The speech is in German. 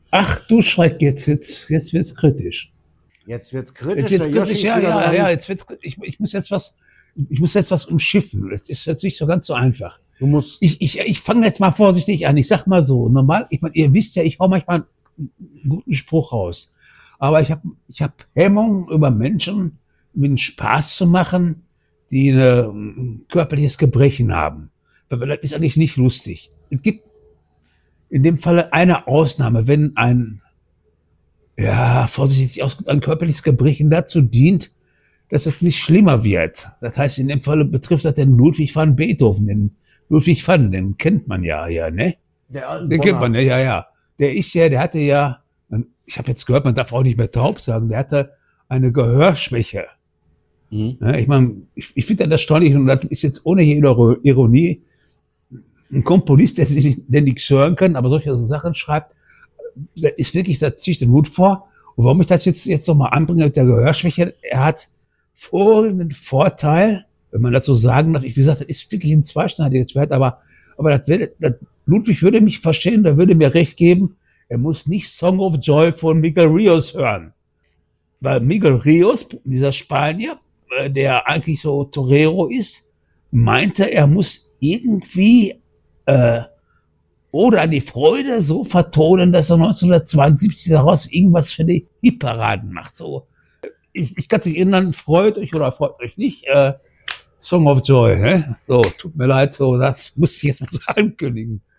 Ach du Schreck, jetzt wird's kritisch. Jetzt wird's kritisch. Jetzt wird's kritisch, ja, ich muss jetzt was umschiffen. Das ist jetzt nicht so ganz so einfach. Ich fange jetzt mal vorsichtig an. Ich sag mal so, normal, ich meine, ihr wisst ja, ich hau manchmal einen guten Spruch raus. Aber ich hab Hemmung, über Menschen mit Spaß zu machen, die ein körperliches Gebrechen haben. Weil das ist eigentlich nicht lustig. Es gibt in dem Falle eine Ausnahme, wenn vorsichtig ausgedrückt, ein körperliches Gebrechen dazu dient, dass es nicht schlimmer wird. Das heißt, in dem Falle betrifft das den Ludwig van Beethoven, den kennt man ja, ne? Den kennt man, ja. Der hatte ja, ich habe jetzt gehört, man darf auch nicht mehr taub sagen, der hatte eine Gehörschwäche. Ja, ich meine, ich finde das erstaunlich, und das ist jetzt ohne jede Ironie, ein Komponist, der nichts hören kann, aber solche Sachen schreibt, das ist wirklich, da ziehe ich den Hut vor. Und warum ich das jetzt nochmal anbringe mit der Gehörschwäche, er hat folgenden Vorteil, wenn man das so sagen darf, wie gesagt, das ist wirklich ein zweischneidiges Schwert, aber Ludwig würde mich verstehen, der würde mir recht geben, er muss nicht Song of Joy von Miguel Rios hören. Weil Miguel Rios, dieser Spanier, der eigentlich so Torero ist, meinte, er muss irgendwie oder die Freude so vertonen, dass er 1972 daraus irgendwas für die Hitparaden macht. So, ich kann sich erinnern, freut euch oder freut euch nicht, Song of Joy, so, tut mir leid, so, das muss ich jetzt mal so ankündigen.